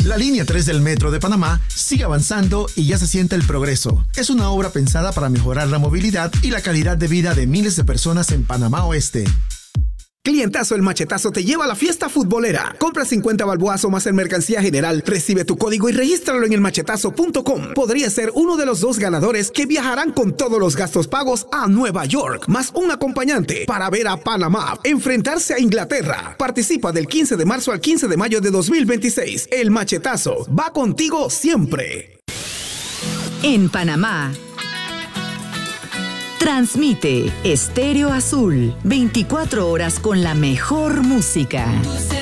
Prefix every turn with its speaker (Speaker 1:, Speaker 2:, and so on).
Speaker 1: La línea 3 del Metro de Panamá sigue avanzando y ya se siente el progreso. Es una obra pensada para mejorar la movilidad y la calidad de vida de miles de personas en Panamá Oeste.
Speaker 2: Clientazo El Machetazo te lleva a la fiesta futbolera. Compra 50 balboas o más en mercancía general, recibe tu código y regístralo en elmachetazo.com. Podría ser uno de los 2 ganadores que viajarán con todos los gastos pagos a Nueva York, más un acompañante para ver a Panamá enfrentarse a Inglaterra. Participa del 15 de marzo al 15 de mayo de 2026. El Machetazo va contigo siempre.
Speaker 3: En Panamá transmite Estéreo Azul, 24 horas con la mejor música.